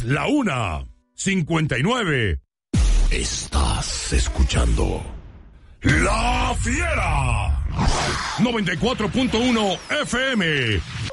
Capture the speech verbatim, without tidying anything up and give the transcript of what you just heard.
la una, cincuenta y nueve. Estás escuchando La Fiera. noventa y cuatro punto uno F M.